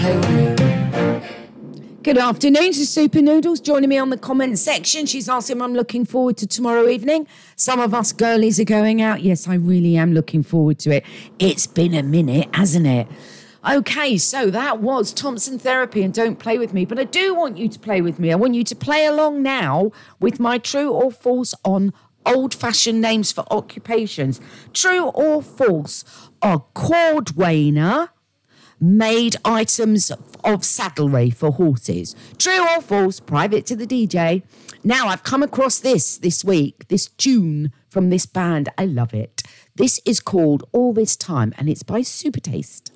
Good afternoon to Super Noodles. Joining me on the comment section. She's asking if I'm looking forward to tomorrow evening. Some of us girlies are going out. Yes, I really am looking forward to it. It's been a minute, hasn't it? Okay, so that was Thompson Therapy and Don't Play With Me. But I do want you to play with me. I want you to play along now with my true or false on old-fashioned names for occupations. True or false? A cordwainer made items of saddlery for horses. True or false? Private to the DJ. Now, I've come across this week, this tune from this band. I love it. This is called All This Time, and it's by Supertaste.